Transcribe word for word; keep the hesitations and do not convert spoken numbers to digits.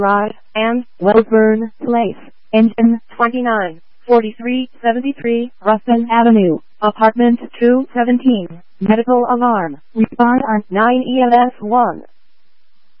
Drive, and Wellsburn Place, engine twenty-nine forty-three seventy-three, Ruston Avenue, apartment two seventeen, medical alarm, respond on nine E M S one.